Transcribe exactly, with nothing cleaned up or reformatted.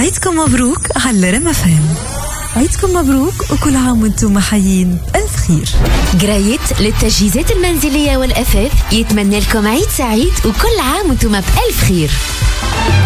عيدكم مبروك على رما فهم. عيدكم مبروك وكل عام وانتم محيين ألف خير. جرايت للتجهيزات المنزلية والأثاث يتمنى لكم عيد سعيد وكل عام وانتم بألف خير.